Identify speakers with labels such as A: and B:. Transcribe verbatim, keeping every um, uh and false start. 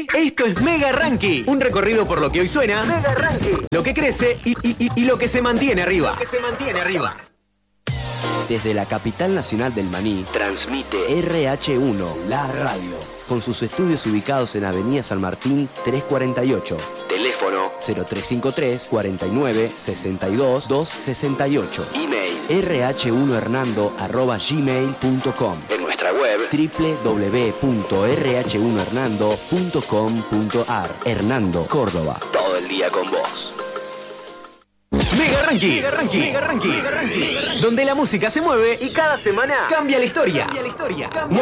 A: Esto es Mega Ranking, un recorrido por lo que hoy suena, Mega Ranking, lo que crece y, y, y, y lo que se mantiene arriba. Lo que se mantiene arriba.
B: Desde la capital nacional del maní, transmite R H uno, la radio, con sus estudios ubicados en Avenida San Martín trescientos cuarenta y ocho. Teléfono cero tres cinco tres, cuarenta y nueve, sesenta y dos, doscientos sesenta y ocho. Email r h uno hernando arroba gmail punto com. En nuestra web doble u doble u doble u punto r h uno hernando punto com punto a r. Hernando, Córdoba. Todo el día con vos.
A: Mega Ranking, Mega Ranking, Mega Ranking, Mega Ranking, donde la música se mueve y cada semana cambia la historia. Cambia la historia.